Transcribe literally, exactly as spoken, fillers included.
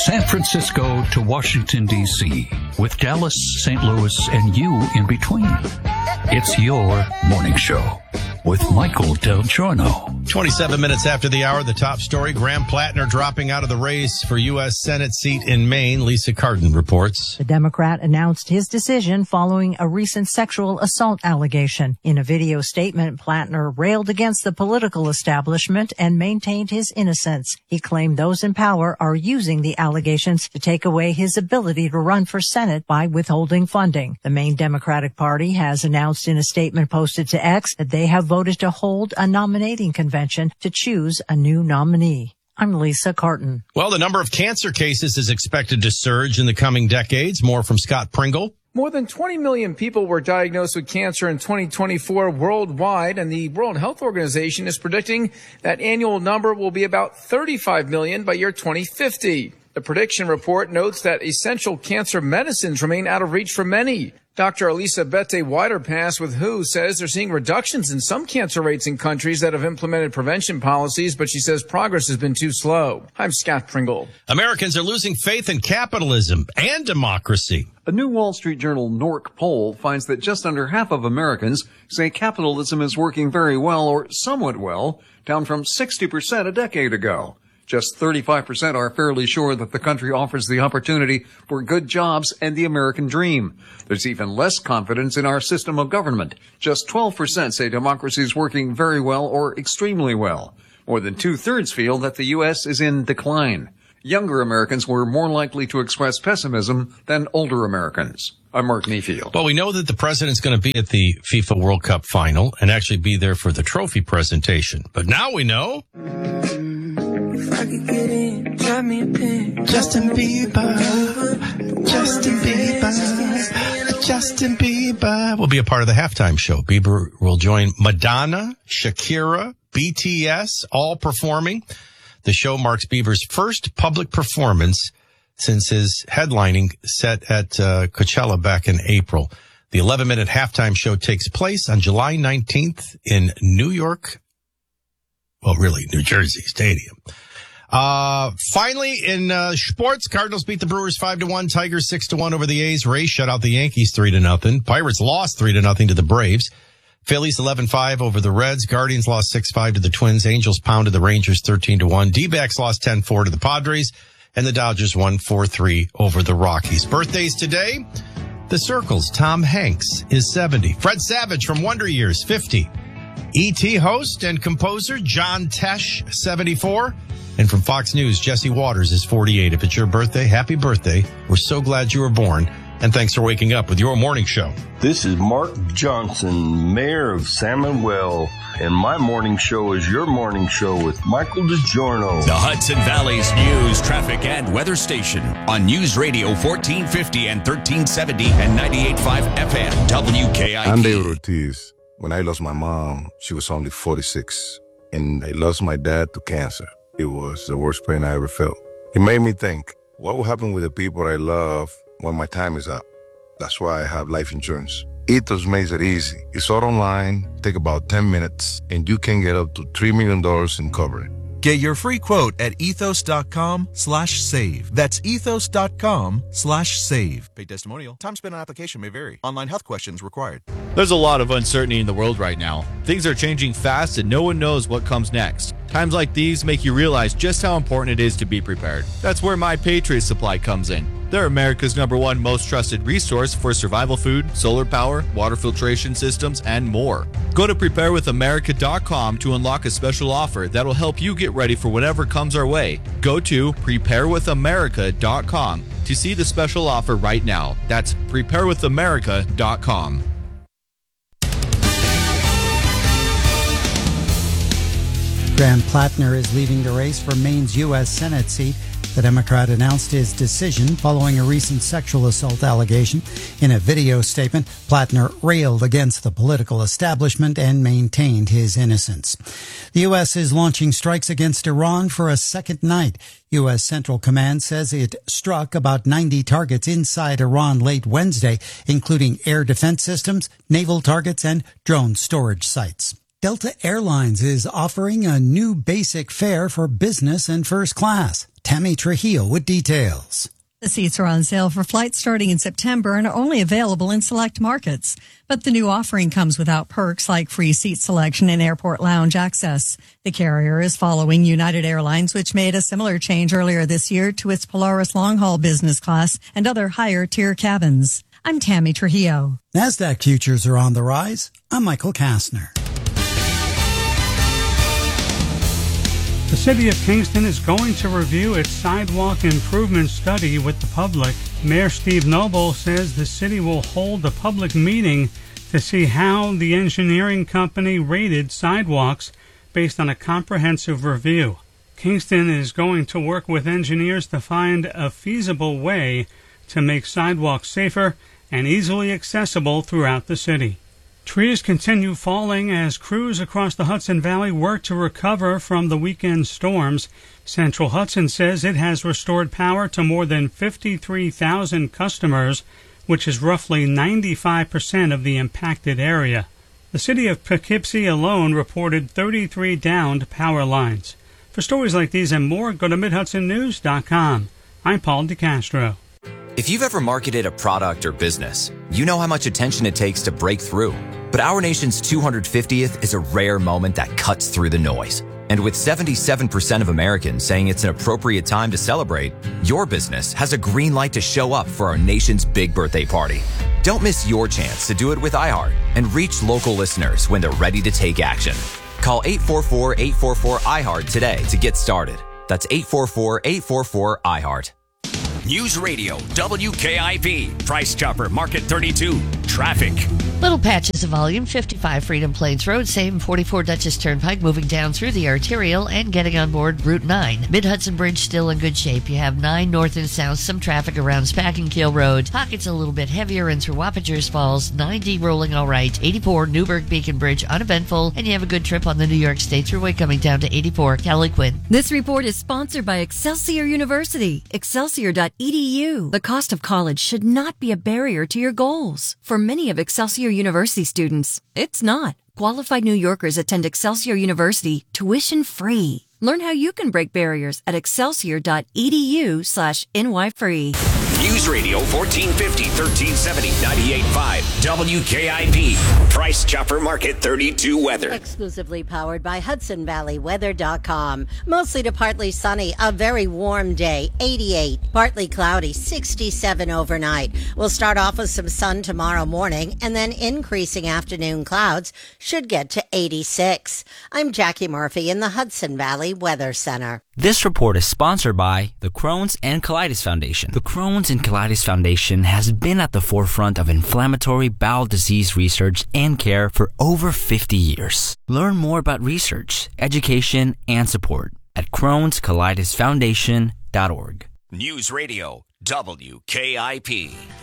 San Francisco to Washington, D C, with Dallas, Saint Louis, and you in between. It's your morning show with Michael Del Giorno. twenty-seven minutes after the hour, the top story, Graham Plattner dropping out of the race for U S Senate seat in Maine. Lisa Cardin reports. The Democrat announced his decision following a recent sexual assault allegation. In a video statement, Plattner railed against the political establishment and maintained his innocence. He claimed those in power are using the allegations to take away his ability to run for Senate by withholding funding. The Maine Democratic Party has announced in a statement posted to X that they have voted to hold a nominating convention to choose a new nominee. I'm Lisa Carton. Well, the number of cancer cases is expected to surge in the coming decades. More from Scott Pringle. More than twenty million people were diagnosed with cancer in twenty twenty-four worldwide, and the World Health Organization is predicting that annual number will be about thirty-five million by year twenty fifty. The prediction report notes that essential cancer medicines remain out of reach for many. Doctor Elisabeth Widerpass with W H O says they're seeing reductions in some cancer rates in countries that have implemented prevention policies, but she says progress has been too slow. I'm Scott Pringle. Americans are losing faith in capitalism and democracy. A new Wall Street Journal N O R C poll finds that just under half of Americans say capitalism is working very well or somewhat well, down from sixty percent a decade ago. Just thirty-five percent are fairly sure that the country offers the opportunity for good jobs and the American dream. There's even less confidence in our system of government. Just twelve percent say democracy is working very well or extremely well. More than two-thirds feel that the U S is in decline. Younger Americans were more likely to express pessimism than older Americans. I'm Mark Mayfield. Well, we know that the president's going to be at the FIFA World Cup final and actually be there for the trophy presentation. But now we know... If I could get in, drop me a pin. Justin Bieber, Justin Bieber, Justin Bieber will be a part of the halftime show. Bieber will join Madonna, Shakira, B T S, all performing. The show marks Bieber's first public performance since his headlining set at uh, Coachella back in April. The eleven-minute halftime show takes place on July nineteenth in New York. Well, really, New Jersey Stadium. Uh, finally, in, uh, sports, Cardinals beat the Brewers five to one, Tigers six to one over the A's, Rays shut out the Yankees three to nothing, Pirates lost three to nothing to the Braves, Phillies eleven five over the Reds, Guardians lost six five to the Twins, Angels pounded the Rangers thirteen to one, D-backs lost ten four to the Padres, and the Dodgers won four three over the Rockies. Birthdays today, The Circle's Tom Hanks is seventy, Fred Savage from Wonder Years, fifty, E T host and composer John Tesh, seventy-four. And from Fox News, Jesse Waters is forty-eight. If it's your birthday, happy birthday. We're so glad you were born. And thanks for waking up with your morning show. This is Mark Johnson, mayor of San Manuel, and my morning show is your morning show with Michael DiGiorno. The Hudson Valley's news, traffic, and weather station on News Radio fourteen fifty and thirteen seventy and ninety-eight point five F M, W K I P. I'm David Ortiz. When I lost my mom, she was only forty-six, and I lost my dad to cancer. It was the worst pain I ever felt. It made me think, what will happen with the people I love when my time is up? That's why I have life insurance. Ethos makes it easy. It's all online, take about ten minutes, and you can get up to three million dollars in coverage. Get your free quote at ethos.com slash save. That's ethos.com slash save. Paid testimonial. Time spent on application may vary. Online health questions required. There's a lot of uncertainty in the world right now. Things are changing fast and no one knows what comes next. Times like these make you realize just how important it is to be prepared. That's where My Patriot Supply comes in. They're America's number one most trusted resource for survival food, solar power, water filtration systems, and more. Go to prepare with america dot com to unlock a special offer that'll help you get ready for whatever comes our way. Go to prepare with america dot com to see the special offer right now. That's prepare with america dot com. Graham Plattner is leaving the race for Maine's U S Senate seat. The Democrat announced his decision following a recent sexual assault allegation. In a video statement, Plattner railed against the political establishment and maintained his innocence. The U S is launching strikes against Iran for a second night. U S Central Command says it struck about ninety targets inside Iran late Wednesday, including air defense systems, naval targets, and drone storage sites. Delta Airlines is offering a new basic fare for business and first class. Tammy Trujillo with details. The seats are on sale for flights starting in September and are only available in select markets. But the new offering comes without perks like free seat selection and airport lounge access. The carrier is following United Airlines, which made a similar change earlier this year to its Polaris long-haul business class and other higher-tier cabins. I'm Tammy Trujillo. NASDAQ futures are on the rise. I'm Michael Kastner. The City of Kingston is going to review its sidewalk improvement study with the public. Mayor Steve Noble says the city will hold a public meeting to see how the engineering company rated sidewalks based on a comprehensive review. Kingston is going to work with engineers to find a feasible way to make sidewalks safer and easily accessible throughout the city. Trees continue falling as crews across the Hudson Valley work to recover from the weekend storms. Central Hudson says it has restored power to more than fifty-three thousand customers, which is roughly ninety-five percent of the impacted area. The city of Poughkeepsie alone reported thirty-three downed power lines. For stories like these and more, go to mid hudson news dot com. I'm Paul DeCastro. If you've ever marketed a product or business, you know how much attention it takes to break through. But our nation's two hundred fiftieth is a rare moment that cuts through the noise. And with seventy-seven percent of Americans saying it's an appropriate time to celebrate, your business has a green light to show up for our nation's big birthday party. Don't miss your chance to do it with iHeart and reach local listeners when they're ready to take action. Call eight four four, eight four four, I heart today to get started. That's eight four four, eight four four, I heart. News Radio, W K I P, Price Chopper, Market thirty-two, traffic. Little patches of volume, fifty-five Freedom Plains Road, same forty-four Dutchess Turnpike, moving down through the arterial and getting on board Route nine. Mid-Hudson Bridge still in good shape. You have nine north and south, some traffic around Spackenkill Road. Pockets a little bit heavier in through Wappingers Falls, ninety rolling all right. eighty-four Newburgh Beacon Bridge uneventful, and you have a good trip on the New York State Thruway coming down to eighty-four. Kelly Quinn. This report is sponsored by Excelsior University, excelsior dot e d u. The cost of college should not be a barrier to your goals. For many of Excelsior University students, it's not. Qualified New Yorkers attend Excelsior University tuition free. Learn how you can break barriers at excelsior dot e d u slash n y free. News Radio fourteen fifty, thirteen seventy, ninety-eight point five, W K I P, Price Chopper Market thirty-two weather. Exclusively powered by Hudson Valley Weather dot com. Mostly to partly sunny, a very warm day, eighty-eight. Partly cloudy, sixty-seven overnight. We'll start off with some sun tomorrow morning, and then increasing afternoon clouds should get to eighty-six. I'm Jackie Murphy in the Hudson Valley Weather Center. This report is sponsored by the Crohn's and Colitis Foundation. The Crohn's and Colitis Foundation has been at the forefront of inflammatory bowel disease research and care for over fifty years. Learn more about research, education, and support at crohns colitis foundation dot org. News Radio, W K I P.